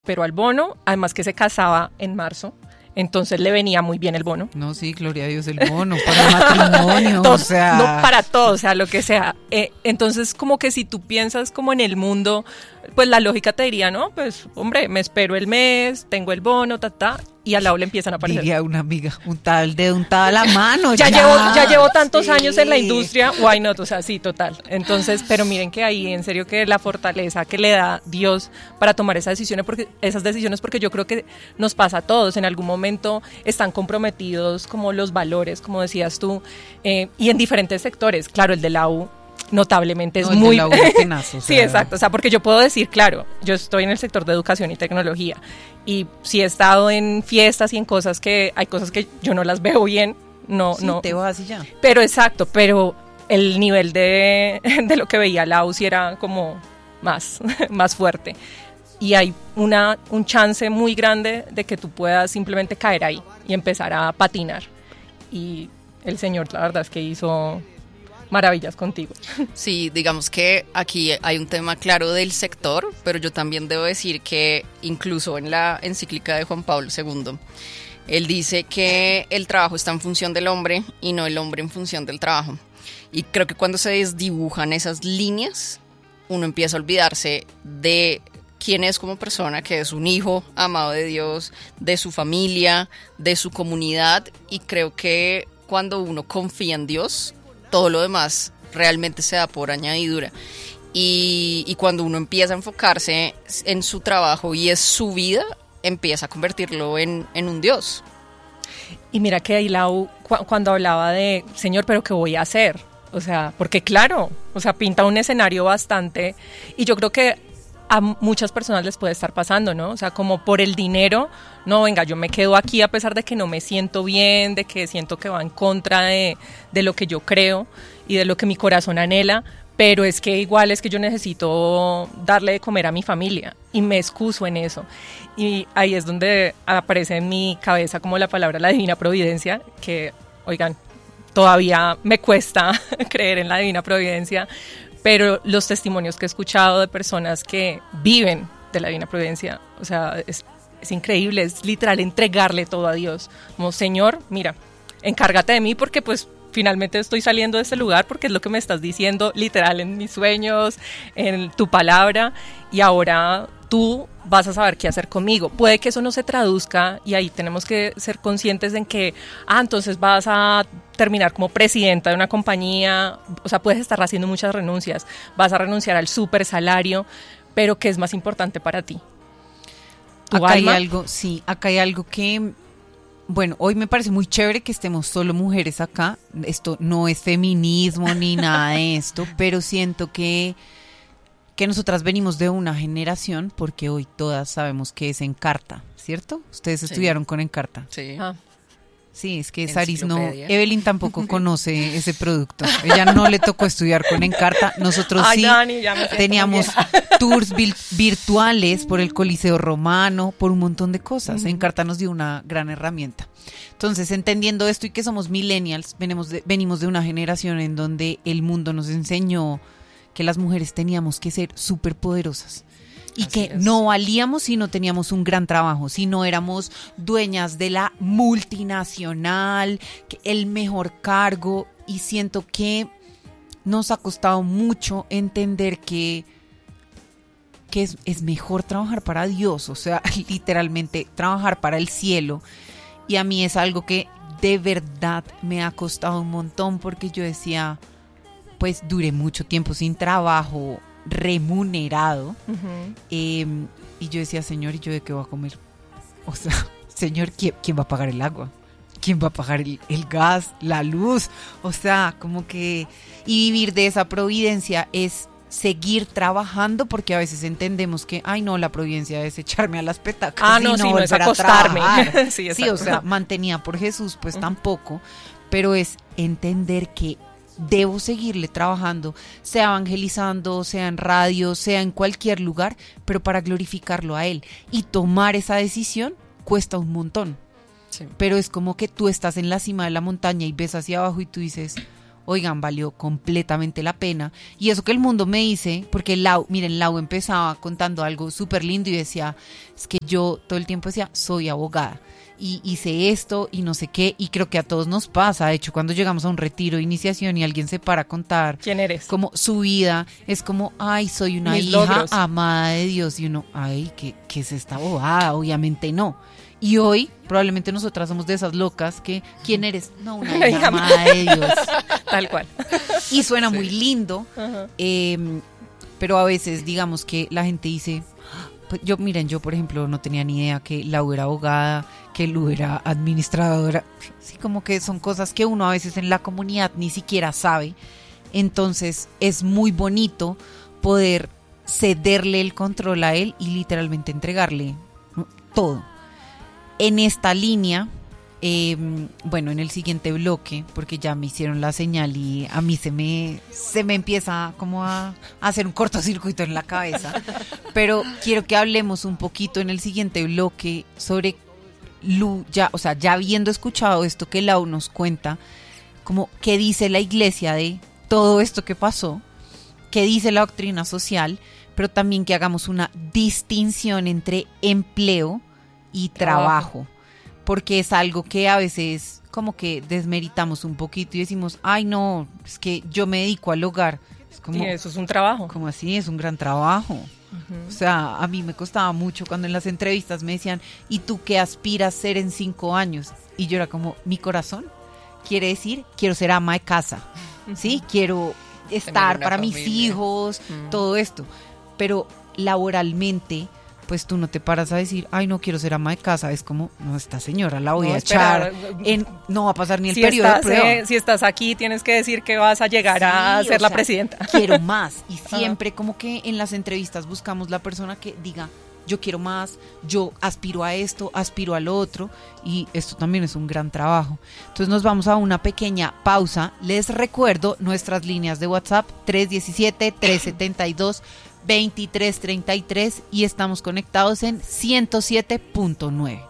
esperó al bono, además que se casaba en marzo. Entonces le venía muy bien el bono. No, sí, gloria a Dios, el bono para el matrimonio, Todo, o sea... No, para todo, o sea, lo que sea. Entonces, como que si tú piensas como en el mundo, pues la lógica te diría, no, pues, hombre, me espero el mes, tengo el bono, y al lado le empiezan a aparecer. Diría una amiga, untada el dedo, untada la mano. Ya llevo tantos años en la industria, why not, o sea, sí, total. Entonces, pero miren que ahí, en serio, que la fortaleza que le da Dios para tomar esas decisiones, porque yo creo que nos pasa a todos, en algún momento están comprometidos como los valores, como decías tú, y en diferentes sectores. Claro, el de la U notablemente es muy... Tenaz, o sea. Sí, exacto, o sea, porque yo puedo decir, claro, yo estoy en el sector de educación y tecnología, y sí he estado en fiestas y en cosas que, hay cosas que yo no las veo bien, no. Te vas y ya. Pero exacto, pero el nivel de lo que veía la U sí era como más fuerte, y hay un chance muy grande de que tú puedas simplemente caer ahí y empezar a patinar, y el Señor, la verdad es que hizo maravillas contigo. Sí, digamos que aquí hay un tema claro del sector, pero yo también debo decir que incluso en la encíclica de Juan Pablo II, él dice que el trabajo está en función del hombre y no el hombre en función del trabajo. Y creo que cuando se desdibujan esas líneas, uno empieza a olvidarse de quién es como persona, que es un hijo amado de Dios, de su familia, de su comunidad, y creo que cuando uno confía en Dios, todo lo demás realmente se da por añadidura. Y cuando uno empieza a enfocarse en su trabajo y es su vida, empieza a convertirlo en un Dios. Y mira que ahí cuando hablaba de, Señor, ¿pero qué voy a hacer? O sea, porque claro, o sea, pinta un escenario bastante, y yo creo que a muchas personas les puede estar pasando, ¿no? O sea, como por el dinero, no, venga, yo me quedo aquí a pesar de que no me siento bien, de que siento que va en contra de lo que yo creo y de lo que mi corazón anhela, pero es que igual es que yo necesito darle de comer a mi familia, y me excuso en eso. Y ahí es donde aparece en mi cabeza como la palabra la divina providencia, que, oigan, todavía me cuesta creer en la divina providencia, pero los testimonios que he escuchado de personas que viven de la divina providencia, o sea, es increíble, es literal entregarle todo a Dios, como, Señor, mira, encárgate de mí, porque pues finalmente estoy saliendo de este lugar porque es lo que me estás diciendo literal en mis sueños, en tu palabra, y ahora tú vas a saber qué hacer conmigo. Puede que eso no se traduzca, y ahí tenemos que ser conscientes en que, entonces vas a terminar como presidenta de una compañía, o sea, puedes estar haciendo muchas renuncias, vas a renunciar al súper salario, pero ¿qué es más importante para ti? Acá hay algo que, bueno, hoy me parece muy chévere que estemos solo mujeres acá. Esto no es feminismo ni nada de esto, pero siento que nosotras venimos de una generación, porque hoy todas sabemos que es Encarta, ¿cierto? Ustedes estudiaron con Encarta. Sí. Sí, es que Saris no, Evelyn tampoco conoce ese producto. Ella no le tocó estudiar con Encarta. Nosotros sí Dani, teníamos tours virtuales por el Coliseo Romano, por un montón de cosas. Encarta nos dio una gran herramienta. Entonces, entendiendo esto y que somos millennials, venimos de una generación en donde el mundo nos enseñó que las mujeres teníamos que ser súper poderosas. Y así que es. No valíamos si no teníamos un gran trabajo, si no éramos dueñas de la multinacional, el mejor cargo. Y siento que nos ha costado mucho entender que es mejor trabajar para Dios, o sea, literalmente trabajar para el cielo. Y a mí es algo que de verdad me ha costado un montón, porque yo decía, pues duré mucho tiempo sin trabajo remunerado, y yo decía, Señor, ¿y yo de qué voy a comer? O sea, Señor, ¿quién va a pagar el agua? ¿Quién va a pagar el gas, la luz? O sea, como que... Y vivir de esa providencia es seguir trabajando, porque a veces entendemos que, ay no, la providencia es echarme a las petacas no, y no es acostarme. Sí, o sea, mantenía por Jesús, pues tampoco, pero es entender que debo seguirle trabajando, sea evangelizando, sea en radio, sea en cualquier lugar, pero para glorificarlo a Él. Y tomar esa decisión cuesta un montón. Sí. Pero es como que tú estás en la cima de la montaña y ves hacia abajo y tú dices, oigan, valió completamente la pena. Y eso que el mundo me dice, porque Lau empezaba contando algo súper lindo y decía, es que yo todo el tiempo decía, soy abogada. Y hice esto y no sé qué, y creo que a todos nos pasa. De hecho, cuando llegamos a un retiro de iniciación y alguien se para a contar ¿quién eres? Como su vida, es como, ay, soy una Mis hija logros. amada de Dios. Y uno, ay, ¿qué es esta bobada? Obviamente no. Y hoy, probablemente nosotras somos de esas locas que, ¿quién eres? No, una hija amada de Dios. Tal cual. Y suena muy lindo, Ajá. pero a veces digamos que la gente dice, pues yo por ejemplo no tenía ni idea que Lau era abogada, que Lu era administradora, sí, como que son cosas que uno a veces en la comunidad ni siquiera sabe. Entonces es muy bonito poder cederle el control a él y literalmente entregarle, ¿no?, todo. En esta línea, bueno, en el siguiente bloque, porque ya me hicieron la señal y a mí se me empieza como a hacer un cortocircuito en la cabeza, pero quiero que hablemos un poquito en el siguiente bloque sobre Lu, ya habiendo escuchado esto que Lau nos cuenta, como qué dice la iglesia de todo esto que pasó, qué dice la doctrina social, pero también que hagamos una distinción entre empleo y trabajo, porque es algo que a veces como que desmeritamos un poquito y decimos, ay no, es que yo me dedico al hogar. Es como, Y eso es un trabajo. como así, es un gran trabajo. O sea, a mí me costaba mucho cuando en las entrevistas me decían, ¿y tú qué aspiras a ser en 5 años? Y yo era como, mi corazón quiere decir, quiero ser ama de casa, ¿sí? Quiero estar para mis hijos, todo esto. Pero laboralmente, pues tú no te paras a decir, ay, no quiero ser ama de casa. Es como, no, esta señora la voy a echar, no va a pasar ni el periodo de prueba. Si estás aquí, tienes que decir que vas a llegar a ser la presidenta. Quiero más. Y siempre como que en las entrevistas buscamos la persona que diga, yo quiero más, yo aspiro a esto, aspiro a lo otro, y esto también es un gran trabajo. Entonces nos vamos a una pequeña pausa. Les recuerdo nuestras líneas de WhatsApp 317-372-2333 y estamos conectados en 107.9.